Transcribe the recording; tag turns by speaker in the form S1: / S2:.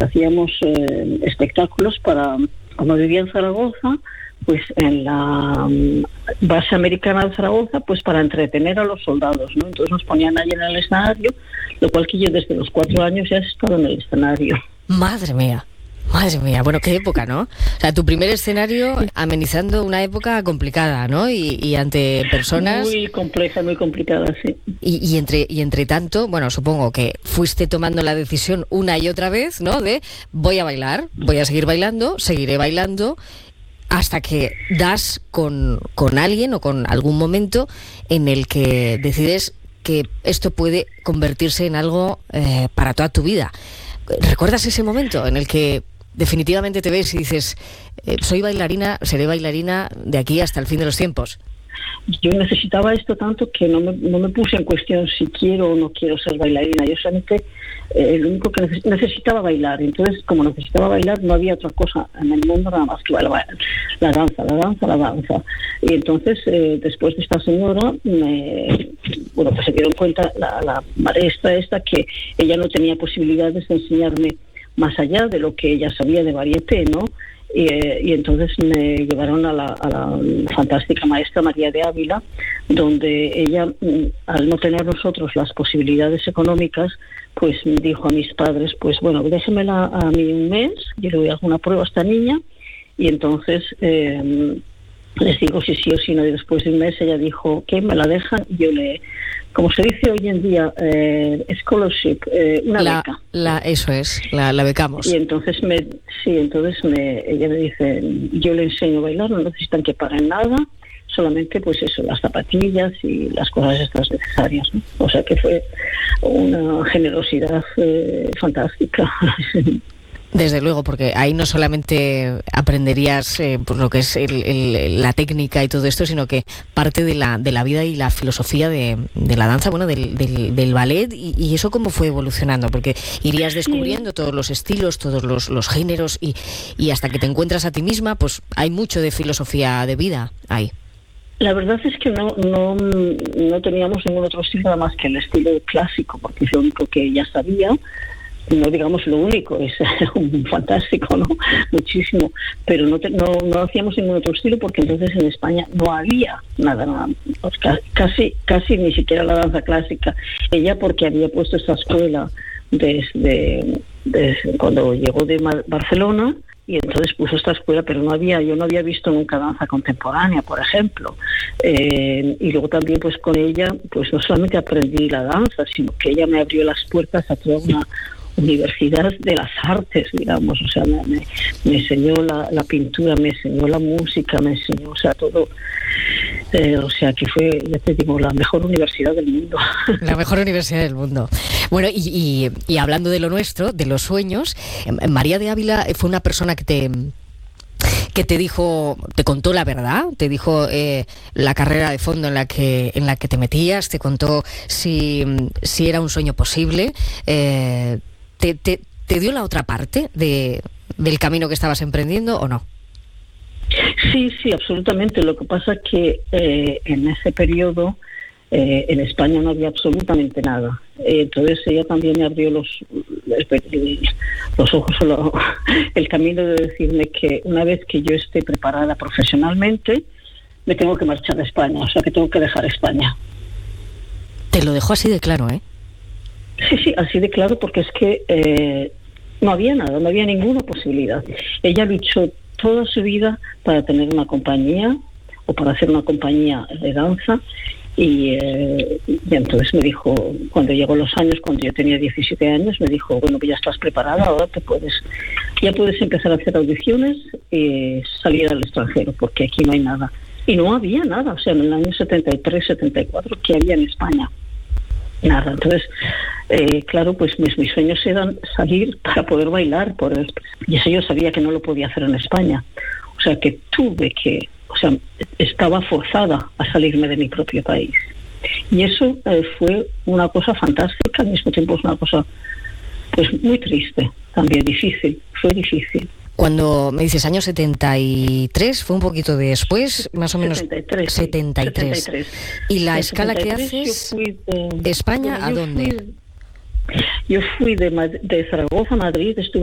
S1: hacíamos espectáculos para, como vivía en Zaragoza, pues en la base americana de Zaragoza, pues para entretener a los soldados, ¿no? Entonces nos ponían allí en el escenario, lo cual que yo desde los 4 años ya he estado en el escenario.
S2: Madre mía, bueno, qué época, ¿no? O sea, tu primer escenario amenizando una época complicada, ¿no? Y ante personas...
S1: Muy compleja, muy complicada, sí.
S2: Y entre tanto, bueno, supongo que fuiste tomando la decisión una y otra vez, ¿no? De voy a bailar, voy a seguir bailando, seguiré bailando, hasta que das con alguien o con algún momento en el que decides que esto puede convertirse en algo para toda tu vida. ¿Recuerdas ese momento en el que definitivamente te ves y dices, soy bailarina, seré bailarina de aquí hasta el fin de los tiempos?
S1: Yo necesitaba esto tanto que no me puse en cuestión si quiero o no quiero ser bailarina. Yo solamente lo único que necesitaba bailar. Entonces, como necesitaba bailar, no había otra cosa en el mundo nada más que bailar. La danza. Y entonces, después de esta señora, pues se dieron cuenta la maestra esta que ella no tenía posibilidades de enseñarme más allá de lo que ella sabía de varieté, ¿no? Y entonces me llevaron a la fantástica maestra María de Ávila, donde ella, al no tener nosotros las posibilidades económicas, pues me dijo a mis padres, pues bueno, déjenmela a mí un mes, yo le voy a hacer una prueba a esta niña, y entonces les digo si sí o si no, y después de un mes ella dijo que me la dejan, y yo como se dice hoy en día, scholarship, una beca.
S2: Eso es, la becamos.
S1: Y entonces ella me dice, yo le enseño a bailar, no necesitan que paguen nada, solamente pues eso, las zapatillas y las cosas estas necesarias, ¿no? O sea que fue una generosidad fantástica.
S2: Desde luego, porque ahí no solamente aprenderías pues lo que es la técnica y todo esto, sino que parte de la vida y la filosofía de la danza, bueno, del ballet, y eso cómo fue evolucionando, porque irías descubriendo todos los estilos, todos los géneros, y hasta que te encuentras a ti misma, pues hay mucho de filosofía de vida ahí.
S1: La verdad es que no teníamos ningún otro estilo nada más que el estilo clásico, porque es lo único que ella sabía. No digamos lo único, es un fantástico, ¿no? Muchísimo, pero no hacíamos ningún otro estilo, porque entonces en España no había nada, pues casi ni siquiera la danza clásica. Ella, porque había puesto esta escuela desde cuando llegó de Barcelona, y entonces puso esta escuela, pero yo no había visto nunca danza contemporánea, por ejemplo. Y luego también pues con ella, pues no solamente aprendí la danza, sino que ella me abrió las puertas a toda una universidad de las artes, digamos. O sea, me enseñó la pintura, me enseñó la música, me enseñó, o sea, todo. O sea, que fue, ya te digo, la mejor universidad del mundo.
S2: La mejor universidad del mundo. Bueno, y hablando de lo nuestro, de los sueños, María de Ávila fue una persona que te dijo, te contó la verdad, te dijo la carrera de fondo en la que te metías, te contó si era un sueño posible, te dio la otra parte del camino que estabas emprendiendo, ¿o no?
S1: Sí, absolutamente. Lo que pasa es que en ese periodo en España no había absolutamente nada. Entonces ella también me abrió los ojos, el camino de decirme que una vez que yo esté preparada profesionalmente, me tengo que marchar de España, o sea que tengo que dejar España.
S2: Te lo dejó así de claro, ¿eh?
S1: Sí, así de claro, porque es que no había nada, no había ninguna posibilidad. Ella luchó toda su vida para tener una compañía o para hacer una compañía de danza, y entonces me dijo, cuando llegó los años, cuando yo tenía 17 años, me dijo, bueno, pues ya estás preparada, ahora ya puedes empezar a hacer audiciones y salir al extranjero, porque aquí no hay nada. Y no había nada, o sea, en el año 73, 74, ¿qué había en España? Nada. Entonces, claro, pues mis sueños eran salir para poder bailar, y eso yo sabía que no lo podía hacer en España. O sea, que estaba forzada a salirme de mi propio país. Y eso fue una cosa fantástica, al mismo tiempo es una cosa pues muy triste, también fue difícil.
S2: Cuando me dices año 73, fue un poquito después, más o menos 73. ¿Y la escala que haces, España, a dónde?
S1: Yo fui de Zaragoza a Madrid, estuve